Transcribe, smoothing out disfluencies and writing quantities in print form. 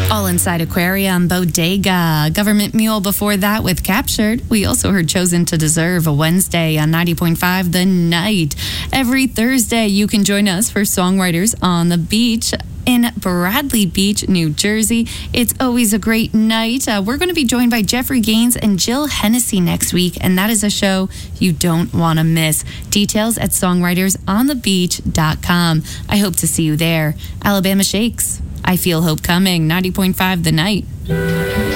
All Inside Aquarium, Bodega, Government Mule before that with Captured. We also heard Chosen to Deserve, a Wednesday on 90.5 The Night. Every Thursday, you can join us for Songwriters on the Beach in Bradley Beach, New Jersey. It's always a great night. We're going to be joined by Jeffrey Gaines and Jill Hennessy next week, and that is a show you don't want to miss. Details at songwritersonthebeach.com. I hope to see you there. Alabama Shakes, I Feel Hope Coming, 90.5 The Night.